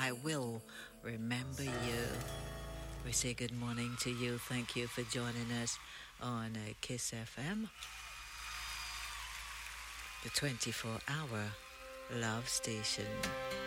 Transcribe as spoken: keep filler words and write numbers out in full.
I Will Remember You. We say good morning to you. Thank you for joining us on uh, Kiss F M, the twenty-four hour love station.